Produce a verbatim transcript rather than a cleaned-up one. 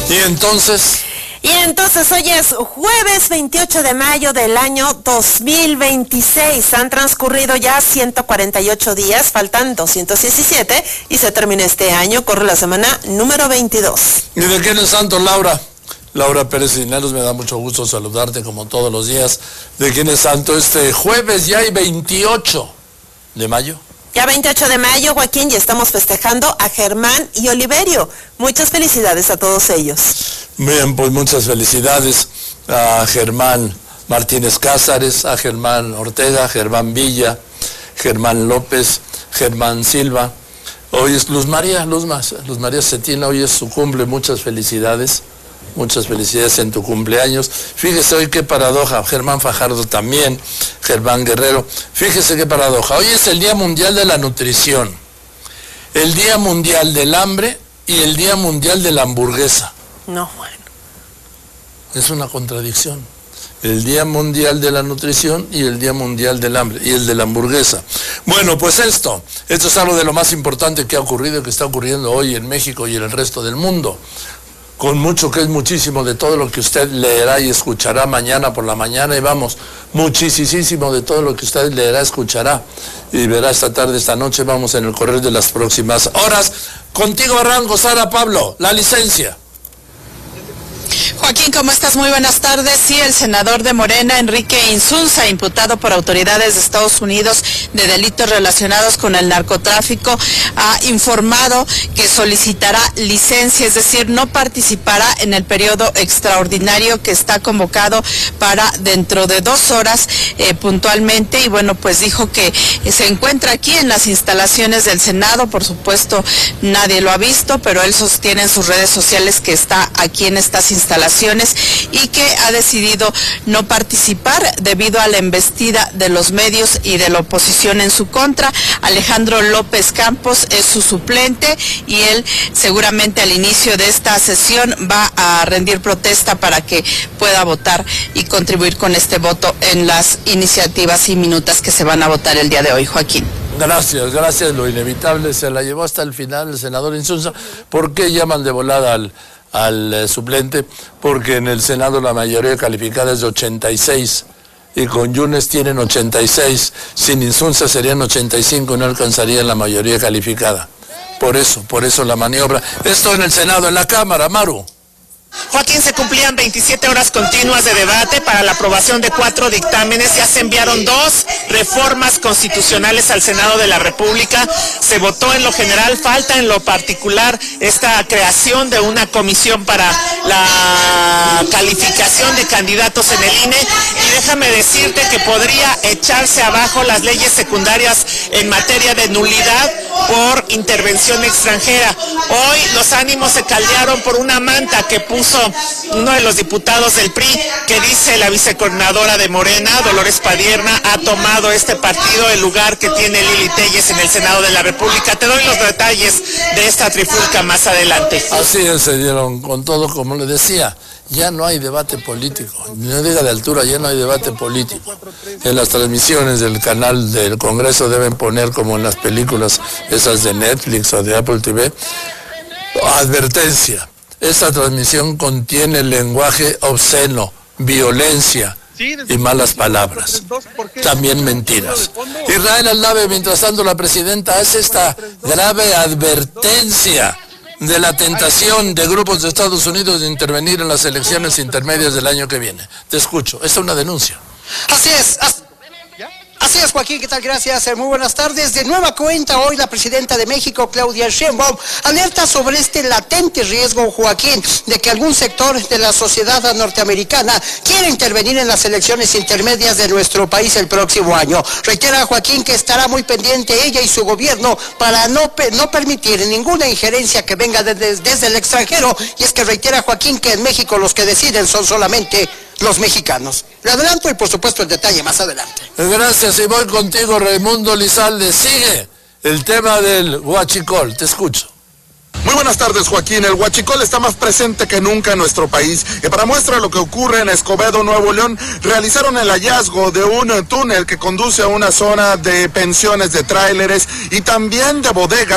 Y entonces... Y entonces hoy es jueves veintiocho de mayo del año dos mil veintiséis. Han transcurrido ya ciento cuarenta y ocho días, faltan doscientos diecisiete y se termina este año. Corre la semana número veintidós. ¿Y de quién es santo, Laura? Laura Pérez Cisneros, me da mucho gusto saludarte como todos los días. ¿De quién es santo este jueves ya hay veintiocho de mayo? Ya veintiocho de mayo, Joaquín, y estamos festejando a Germán y Oliverio. Muchas felicidades a todos ellos. Bien, pues muchas felicidades a Germán Martínez Cázares, a Germán Ortega, Germán Villa, Germán López, Germán Silva. Hoy es Luz María, Luz, Luz María Cetina, hoy es su cumple, muchas felicidades. Muchas felicidades en tu cumpleaños. Fíjese hoy qué paradoja, Germán Fajardo también, Germán Guerrero. Fíjese qué paradoja, hoy es el Día Mundial de la Nutrición, el Día Mundial del Hambre y el Día Mundial de la Hamburguesa. No, bueno. Es una contradicción. El Día Mundial de la Nutrición y el Día Mundial del Hambre y el de la hamburguesa. Bueno, pues esto, esto es algo de lo más importante que ha ocurrido y que está ocurriendo hoy en México y en el resto del mundo. Con mucho que es muchísimo de todo lo que usted leerá y escuchará mañana por la mañana, y vamos, muchísimo de todo lo que usted leerá, escuchará y verá esta tarde, esta noche, vamos en el correr de las próximas horas. Contigo arranco, Sara Pablo, la licencia. Joaquín, ¿cómo estás? Muy buenas tardes. Sí, el senador de Morena, Enrique Insunza, imputado por autoridades de Estados Unidos de delitos relacionados con el narcotráfico, ha informado que solicitará licencia, es decir, no participará en el periodo extraordinario que está convocado para dentro de dos horas eh, puntualmente. Y bueno, pues dijo que eh, se encuentra aquí en las instalaciones del Senado. Por supuesto, nadie lo ha visto, pero él sostiene en sus redes sociales que está aquí en estas instalaciones y que ha decidido no participar debido a la embestida de los medios y de la oposición en su contra. Alejandro López Campos es su suplente y él seguramente al inicio de esta sesión va a rendir protesta para que pueda votar y contribuir con este voto en las iniciativas y minutas que se van a votar el día de hoy, Joaquín. Gracias, gracias. Lo inevitable se la llevó hasta el final el senador Insunza. ¿Por qué llaman de volada al al eh, suplente? Porque en el Senado la mayoría calificada es de ochenta y seis y con Yunes tienen ochenta y seis, sin Insunza serían ochenta y cinco y no alcanzarían la mayoría calificada. Por eso, por eso la maniobra. Esto en el Senado, en la Cámara, Maru. Joaquín, se cumplían veintisiete horas continuas de debate para la aprobación de cuatro dictámenes. Ya se enviaron dos reformas constitucionales al Senado de la República. Se votó en lo general, falta en lo particular esta creación de una comisión para la calificación de candidatos en el I N E. Y déjame decirte que podría echarse abajo las leyes secundarias en materia de nulidad por intervención extranjera. Hoy los ánimos se caldearon por una manta que puso uno de los diputados del P R I, que dice la vicecoordinadora de Morena, Dolores Padierna, ha tomado este partido el lugar que tiene Lili Telles en el Senado de la República. Te doy los detalles de esta trifulca más adelante. Así es, se dieron con todo, como le decía, ya no hay debate político, no diga de altura, ya no hay debate político. En las transmisiones del canal del Congreso deben poner, como en las películas esas de Netflix o de Apple T V, advertencia. Esta transmisión contiene lenguaje obsceno, violencia y malas palabras, también mentiras. Israel Aldave, mientras tanto, la presidenta hace esta grave advertencia de la tentación de grupos de Estados Unidos de intervenir en las elecciones intermedias del año que viene. Te escucho, esta es una denuncia. Así es. As Así es, Joaquín, ¿qué tal? Gracias, muy buenas tardes. De nueva cuenta, hoy la presidenta de México, Claudia Sheinbaum, alerta sobre este latente riesgo, Joaquín, de que algún sector de la sociedad norteamericana quiera intervenir en las elecciones intermedias de nuestro país el próximo año. Reitera, Joaquín, que estará muy pendiente ella y su gobierno para no, no permitir ninguna injerencia que venga desde, desde el extranjero, y es que reitera, Joaquín, que en México los que deciden son solamente los mexicanos. Le adelanto y por supuesto el detalle más adelante. Gracias, y voy contigo, Raimundo Lizalde. Sigue el tema del huachicol, te escucho. Muy buenas tardes, Joaquín. El huachicol está más presente que nunca en nuestro país. Y para muestra lo que ocurre en Escobedo, Nuevo León, realizaron el hallazgo de un túnel que conduce a una zona de pensiones de tráileres y también de bodegas.